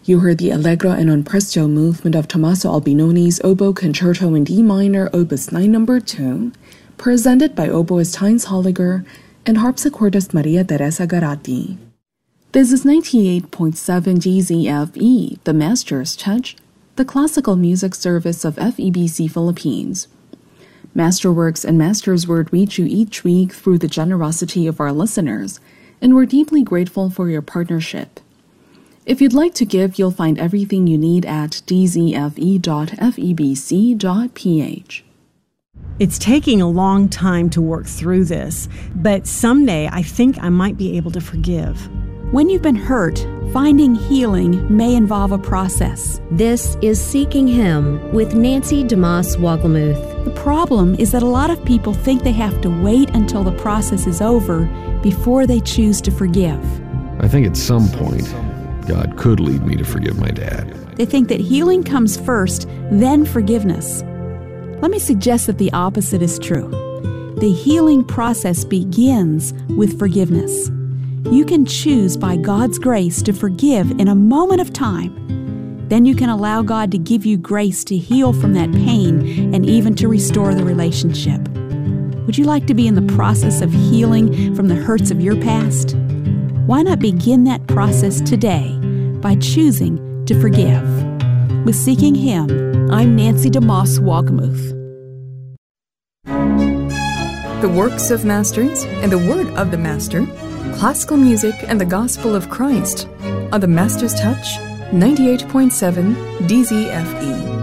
You heard the Allegro and non presto movement of Tommaso Albinoni's Oboe Concerto in D minor, Opus 9 No. 2, presented by oboist Heinz Holliger and harpsichordist Maria Teresa Garatti. This is 98.7 GZFE, the Master's Touch, the classical music service of FEBC Philippines. Masterworks and Master's Word reach you each week through the generosity of our listeners, and we're deeply grateful for your partnership. If you'd like to give, you'll find everything you need at dzfe.febc.ph. It's taking a long time to work through this, but someday I think I might be able to forgive. When you've been hurt, finding healing may involve a process. This is Seeking Him with Nancy DeMoss Wogelmuth. The problem is that a lot of people think they have to wait until the process is over before they choose to forgive. I think at some point, God could lead me to forgive my dad. They think that healing comes first, then forgiveness. Let me suggest that the opposite is true. The healing process begins with forgiveness. You can choose by God's grace to forgive in a moment of time. Then you can allow God to give you grace to heal from that pain and even to restore the relationship. Would you like to be in the process of healing from the hurts of your past? Why not begin that process today by choosing to forgive? With Seeking Him, I'm Nancy DeMoss Wogelmuth. The works of masters and the word of the master, classical music and the gospel of Christ on the Master's Touch, 98.7 DZFE.